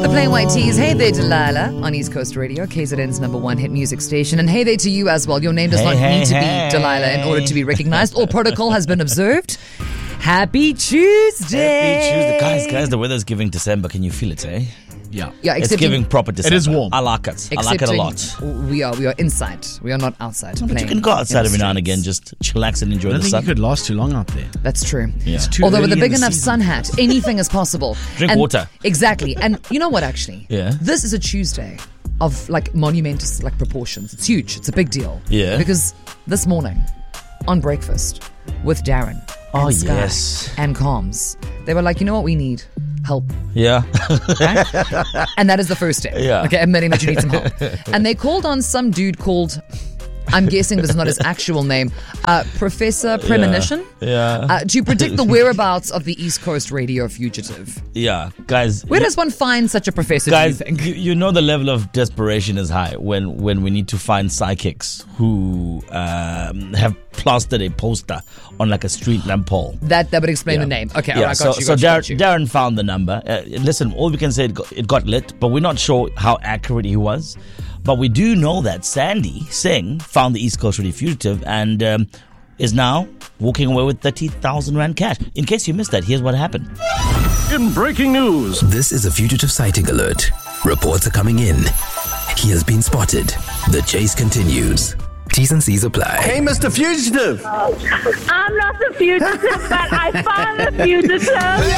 The Plain White Tees. Hey there, Delilah, on East Coast Radio, KZN's #1 hit music station. And hey there to you as well. Your name does not need to be Delilah in order to be recognized. All protocol has been observed. Happy Tuesday. Happy Tuesday. Guys, the weather's giving December. Can you feel it, eh? Yeah, it's giving proper December. It is warm. I like it. I like it a lot. We are inside. We are not outside. But you can go outside every now and again, just chillax and enjoy the sun. I don't think you could last too long out there. That's true. Yeah. It's too Although with a early big in the enough season. sun hat, anything is possible. Drink water. Exactly. And you know what, actually? Yeah. This is a Tuesday of like monumentous like proportions. It's huge. It's a big deal. Yeah. Because this morning on breakfast with Darren and Sky yes. and Comms, they were like, you know what we need? Help. Yeah. Okay? And that is the first step. Yeah. Okay, admitting that you need some help. And they called on some dude called, I'm guessing this is not his actual name, Professor Premonition, to predict the whereabouts of the East Coast radio fugitive. Yeah. Guys. Where does one find such a professor, Guys, do you think? you know the level of desperation is high when we need to find psychics who have plastered a poster on like a street lamp pole. That would explain the name. Okay, all right, got you. Darren found the number. Listen, all we can say, it got lit, but we're not sure how accurate he was. But we do know that Sandy Singh found the East Coast Radio fugitive and is now walking away with 30,000 Rand cash. In case you missed that, here's what happened. In breaking news, This is a fugitive sighting alert. Reports are coming in. He has been spotted. The chase continues. T's and C's apply. hey, Mr. Fugitive. I'm not the fugitive, but I found the fugitive.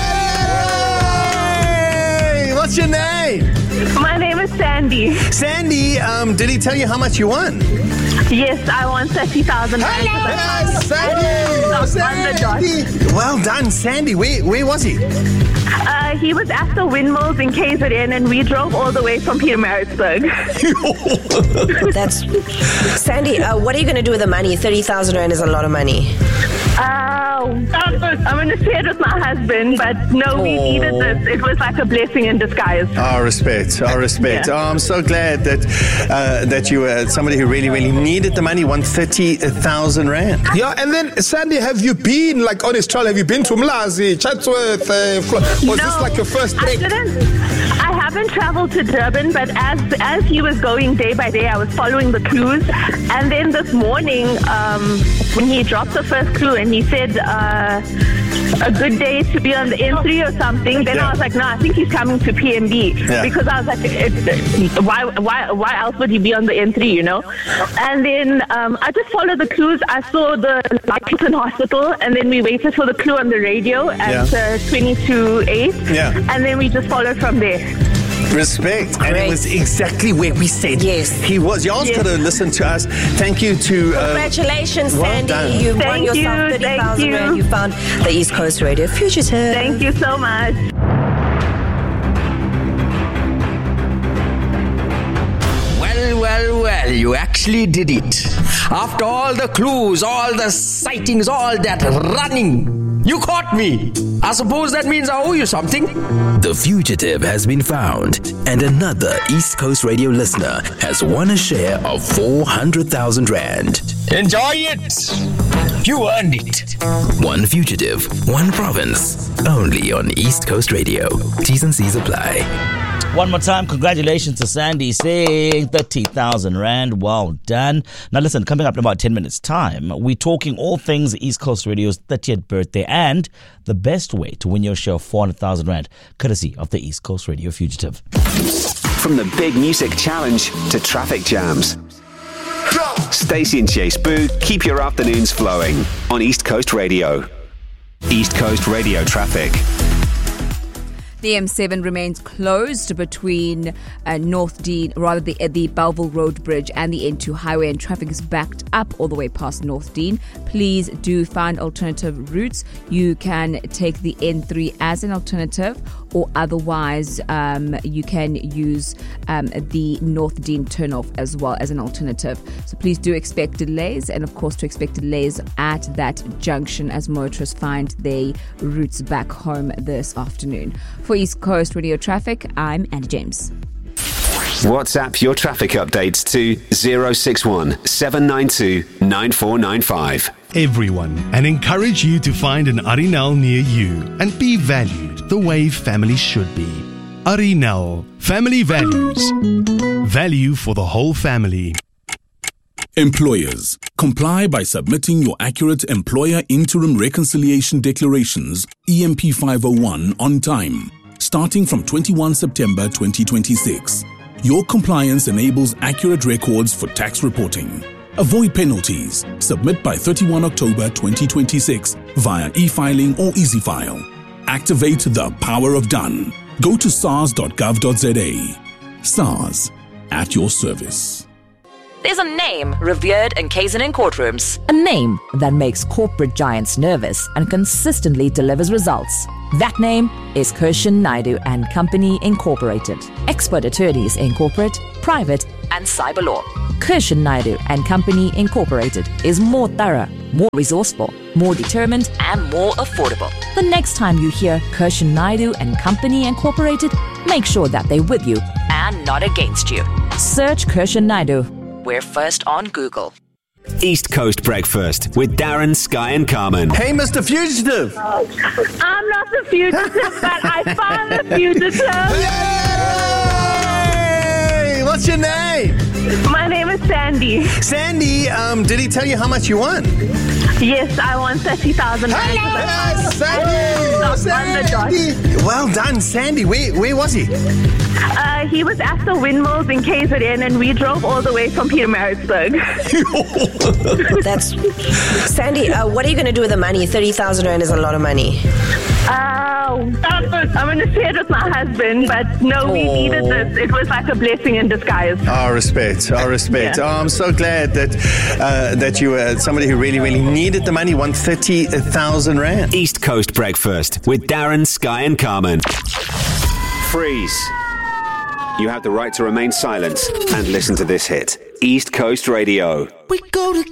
Yay! What's your name? My name is Sandy. Sandy, did he tell you how much you won? Yes, I won 30,000. Yes, Sandy! Well done, Sandy. Where was he? He was at the windmills in KZN, and we drove all the way from Pietermaritzburg. That's Sandy. What are you going to do with the money? 30,000 Rand is a lot of money. I'm going to share it with my husband, but no, we needed this. It was like a blessing in disguise. Our respect. Yeah. Oh, I'm so glad that you were somebody who really, really needed the money, won 30,000 Rand. Yeah, and then Sandy, have you been like on his trail? Have you been to Mlazi, Chatsworth? Was this like your first I trip? I haven't traveled to Durban, but as he was going day by day, I was following the clues. And then this morning, when he dropped the first clue and he said, a good day to be on the N3 or something, then I was like, no, I think he's coming to PMB. Yeah. Because I was like, why else would he be on the N3, you know? And then I just followed the clues. I saw the Lighton Hospital, and then we waited for the clue on the radio at 22:08. Yeah. And then we just followed from there. Respect. And it was exactly where we said he was. Y'all could have listened to us. Thank you to... Congratulations, well Sandy. done. You've won Thank yourself you, 30,000 Rand. You found the East Coast Radio fugitive. Thank you so much. Well, you actually did it. After all the clues, all the sightings, all that running, you caught me. I suppose that means I owe you something. The fugitive has been found, and another East Coast Radio listener has won a share of 400,000 Rand. Enjoy it. You earned it. One fugitive, one province. Only on East Coast Radio. T's and C's apply. One more time, congratulations to Sandy Singh, 30,000 Rand. Well done. Now listen, coming up in about 10 minutes' time, we're talking all things East Coast Radio's 30th birthday and the best way to win your share of 400,000 Rand, courtesy of the East Coast Radio fugitive. From the Big Music Challenge to traffic jams. Stacey and Chase Boo keep your afternoons flowing on East Coast Radio. East Coast Radio traffic. The M7 remains closed between North Dean, rather the Belleville Road Bridge and the N2 highway, and traffic is backed up all the way past North Dean. Please do find alternative routes. You can take the N3 as an alternative, or otherwise you can use the North Dean turnoff as well as an alternative. So please do expect delays, and of course to expect delays at that junction as motorists find their routes back home this afternoon. For East Coast Radio Traffic, I'm Andy James. WhatsApp your traffic updates to 061 792 9495. Everyone, and encourage you to find an Arinal near you and be valued the way family should be. Arinel. Family values. Value for the whole family. Employers, comply by submitting your accurate Employer Interim Reconciliation Declarations, EMP 501, on time, starting from 21 September 2026. Your compliance enables accurate records for tax reporting. Avoid penalties. Submit by 31 October 2026 via e-filing or EasyFile. Activate the power of done. Go to sars.gov.za. SARS, at your service. There's a name revered in KZN courtrooms. A name that makes corporate giants nervous and consistently delivers results. That name is Kirshan Naidu and Company Incorporated. Expert attorneys in corporate, private, and cyber law. Kirshan Naidu and Company Incorporated is more thorough, more resourceful, more determined, and more affordable. The next time you hear Kirshan Naidu and Company Incorporated, make sure that they're with you and not against you. Search Kirshan Naidu. We're first on Google. East Coast Breakfast with Darren, Sky and Carmen. Hey, Mr. Fugitive. I'm not the fugitive, but I found the fugitive. Yay! What's your name? My name is Sandy. Sandy, did he tell you how much you won? Yes, I won 30,000. Yes, Sandy! Well done, Sandy. Where was he? He was at the windmills in KZN, and we drove all the way from Pietermaritzburg. That's Sandy. What are you going to do with the money? 30,000 rand is a lot of money. I'm going to share it with my husband, but no, we needed this. It was like a blessing in disguise. Our respect. Yeah. Oh, I'm so glad that you were somebody who really, really needed the money. Won 30,000 rand. East Coast Breakfast with Darren, Sky and Carmen. Freeze. You have the right to remain silent and listen to this hit. East Coast Radio. We go to